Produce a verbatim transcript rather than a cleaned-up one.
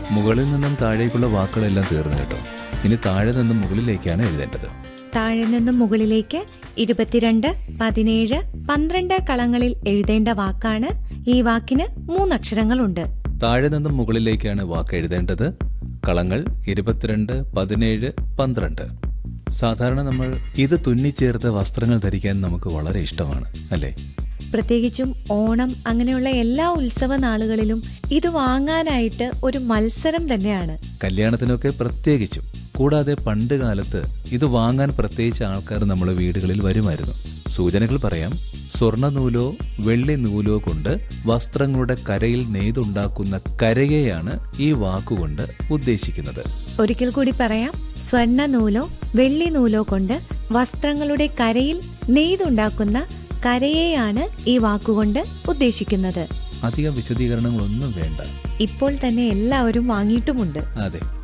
മുകളിൽ നിന്നും താഴേക്കുള്ള വാക്കുകളെല്ലാം തീർന്നു കേട്ടോ. ഇനി താഴെ നിന്നും മുകളിലേക്കാണ് എഴുതേണ്ടത്. താഴെ നിന്നും മുകളിലേക്ക് ഇരുപത്തിരണ്ട്, പതിനേഴ്, പന്ത്രണ്ട് കളങ്ങളിൽ എഴുതേണ്ട വാക്കാണ്. ഈ വാക്കിന് മൂന്നക്ഷരങ്ങളുണ്ട്. താഴെ നിന്നും മുകളിലേക്കാണ് വാക്ക് എഴുതേണ്ടത്. കളങ്ങൾ ഇരുപത്തിരണ്ട്, പതിനേഴ്, പന്ത്രണ്ട്. സാധാരണ നമ്മൾ ഇത് തുന്നിച്ചേർത്ത വസ്ത്രങ്ങൾ ധരിക്കാൻ നമുക്ക് വളരെ ഇഷ്ടമാണ്, അല്ലേ? പ്രത്യേകിച്ചും ഓണം അങ്ങനെയുള്ള എല്ലാ ഉത്സവ നാളുകളിലും ഇത് വാങ്ങാനായിട്ട് ഒരു മത്സരം തന്നെയാണ്. കല്യാണത്തിനൊക്കെ പ്രത്യേകിച്ചും. കൂടാതെ പണ്ട് കാലത്ത് ഇത് വാങ്ങാൻ പ്രത്യേകിച്ച് ആൾക്കാർ നമ്മുടെ വീടുകളിൽ വരുമായിരുന്നു. സൂചനകൾ പറയാം. സ്വർണ്ണ നൂലോ വെള്ളി നൂലോ കൊണ്ട് വസ്ത്രങ്ങളുടെ കരയിൽ നെയ്തുണ്ടാക്കുന്ന കരയെയാണ് ഈ വാക്കുകൊണ്ട് ഉദ്ദേശിക്കുന്നത്. ഒരിക്കൽ കൂടി പറയാം. സ്വർണ്ണ നൂലോ വെള്ളി നൂലോ കൊണ്ട് വസ്ത്രങ്ങളുടെ കരയിൽ നെയ്തുണ്ടാക്കുന്ന കരയെയാണ് ഈ വാക്കുകൊണ്ട് ഉദ്ദേശിക്കുന്നത്. അധികം വിശദീകരണങ്ങളൊന്നും വേണ്ട. ഇപ്പോൾ തന്നെ എല്ലാവരും വാങ്ങിയിട്ടുമുണ്ട്. അതെ.